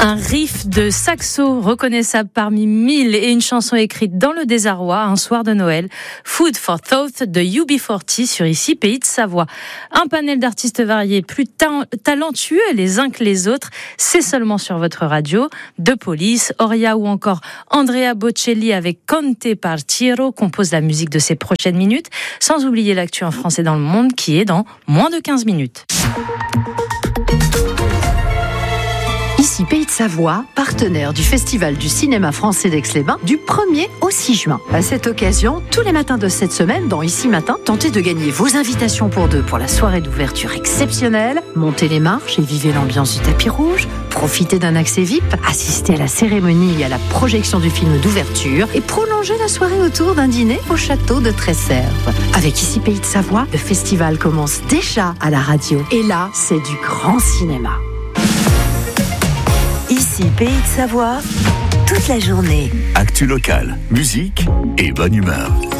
Un riff de saxo reconnaissable parmi mille et une chanson écrite dans le désarroi un soir de Noël. Food for Thought de UB40 sur Ici Pays de Savoie. Un panel d'artistes variés, plus talentueux les uns que les autres. C'est seulement sur votre radio. De Police, Oria ou encore Andrea Bocelli avec Conte Partiro compose la musique de ces prochaines minutes. Sans oublier l'actu en français dans le monde qui est dans moins de 15 minutes. Ici Pays de Savoie, partenaire du Festival du cinéma français d'Aix-les-Bains du 1er au 6 juin. À cette occasion, tous les matins de cette semaine, dans Ici Matin, tentez de gagner vos invitations pour deux pour la soirée d'ouverture exceptionnelle. Montez les marches et vivez l'ambiance du tapis rouge. Profitez d'un accès VIP, assistez à la cérémonie et à la projection du film d'ouverture et prolongez la soirée autour d'un dîner au château de Tresserve. Avec Ici Pays de Savoie, le festival commence déjà à la radio. Et là, c'est du grand cinéma. Ici Pays de Savoie, toute la journée. Actu locale, musique et bonne humeur.